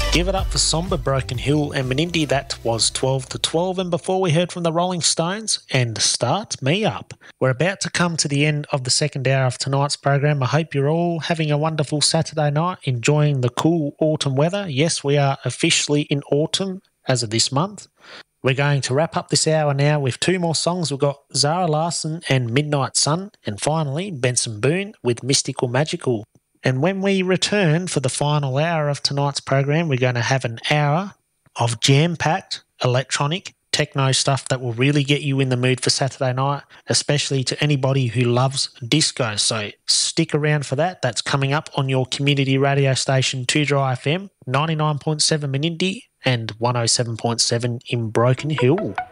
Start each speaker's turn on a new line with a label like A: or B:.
A: Give it up for Somber, Broken Hill and Menindee. That was 12 to 12. And before we heard from the Rolling Stones and Start Me Up. We're about to come to the end of the second hour of tonight's program. I hope you're all having a wonderful Saturday night, enjoying the cool autumn weather. Yes, we are officially in autumn as of this month. We're going to wrap up this hour now with two more songs. We've got Zara Larsson and Midnight Sun, and finally Benson Boone with Mystical Magical. And when we return for the final hour of tonight's program, we're going to have an hour of jam-packed electronic techno stuff that will really get you in the mood for Saturday night, especially to anybody who loves disco. So stick around for that. That's coming up on your community radio station 2 Dry FM, 99.7 Menindee and 107.7 in Broken Hill.